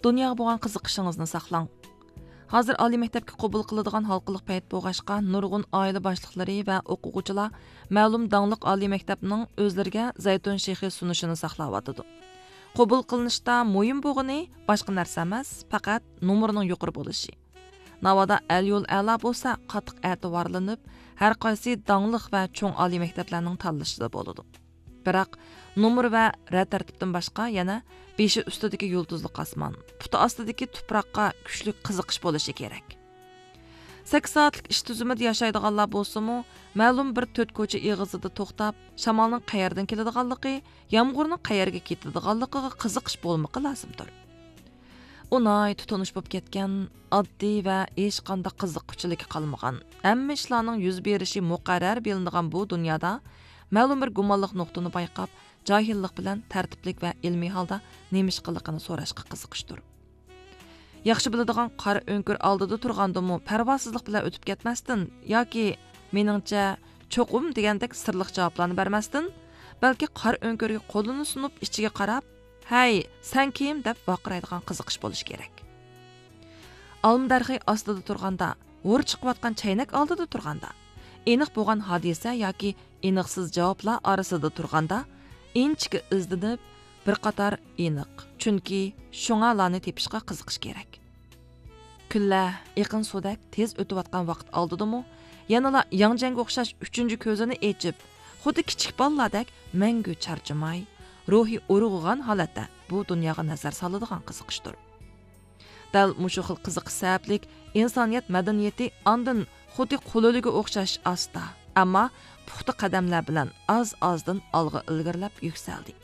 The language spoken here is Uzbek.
Dunyoga bo'lgan qiziqishingizni saqlang. Hozir oliy maktabga qabul qiladigan halqiliq payt bo'lg'achqa nurg'un oila boshliqlari va o'quvchilar ma'lum dangliq oliy maktabning o'zlariga zaytun shexi sunishini saqlayotdi. Qabul qilinishda muhim bo'lgani boshqa narsa emas, faqat nomerning yuqori bo'lishi. Navoda al-yo'l a'lo bo'lsa, qattiq e'tiborlanib, har qaysi dangliq va cho'ng oliy maktablarning tanlashida bo'ladi. Biroq nomer va rad tartibdan boshqa yana beshi ustidagi yulduzli osmon, puti ostidagi tuproqqa kuchli qiziqish bo'lishi kerak. 8 soatlik ish tuzumida yashaydiganlar bo'lsa-mu, ma'lum bir to'rt ko'cha eg'izida to'xtab, shamolning qayerdan keladiganligi, yomg'irning qayerga ketadiganligiga qiziqish bo'lmoqi lozimdir. Unay tutunish bo'lib ketgan, oddiy va hech qanday qiziquvchilik qolmagan, hamma ishlarning yuz berishi muqarrar bilinadigan bu dunyoda ma'lum bir gumonliq nuqtani bayqab, jahillik bilan tartiblik va ilmiy holda nima ish qilishini so'rashga qiziqishdir. Yaxshi biladigan qora o'nkir oldida turgandimi, parvosizlik bilan o'tib ketmasdan yoki meningcha cho'qim degandek sirliq javoblarni bermasdan, balki qora o'nkirga qo'lini sunib ichiga qarab, "Hey, sen kim?" deb vaqiraydigan qiziqish bo'lishi kerak. Olma darxi ostida turganda, o'r chiqayotgan chaynak oldida turganda, aniq bo'lgan hodisa yoki aniqsiz javoblar orasida turganda, inchga izlanib, bir qator aniq, chunki shungalarni tepishga qiziqish kerak. Kunlar yaqin sudak tez o'tayotgan vaqt oldidimi, yanala yangjanga o'xshash 3-chi ko'zini ochib, xuddi kichik bolalardek mangu charchamay, ruhi urug'gan holatda bu dunyoga nazar soladigan qiziqishdir. Dal mushu xil qiziqish sabablik insoniyat madaniyati ondan xuddi qo'liliga o'xshash asta, ammo puxta qadamlar bilan oz-ozdan olg'a ilgarilab yuksaldi.